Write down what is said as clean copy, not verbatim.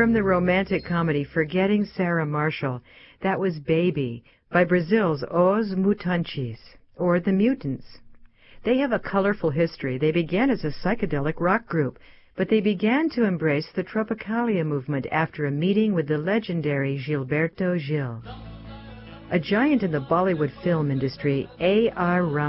From the romantic comedy Forgetting Sarah Marshall, that was Baby by Brazil's Os Mutantes, or The Mutants. They have a colorful history. They began as a psychedelic rock group, but they began to embrace the Tropicalia movement after a meeting with the legendary Gilberto Gil. A giant in the Bollywood film industry, A.R.